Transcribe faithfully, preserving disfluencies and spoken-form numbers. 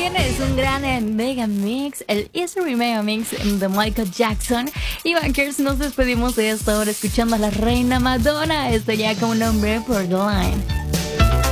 también es un gran eh, mega mix, el History Mega Mix de Michael Jackson. Y Bankers, nos despedimos de esta hora escuchando a la reina Madonna. Esto ya con un nombre por The Line.